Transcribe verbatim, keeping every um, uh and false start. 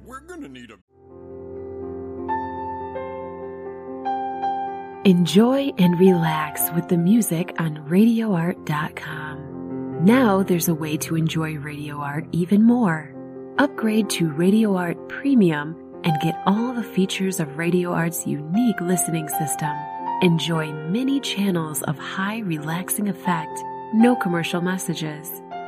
We're gonna need a... Enjoy and relax with the music on radio art dot com. Now there's a way to enjoy Radio Art even more. Upgrade to Radio Art Premium and get all the features of Radio Art's unique listening system. Enjoy many channels of high relaxing effect, no commercial messages.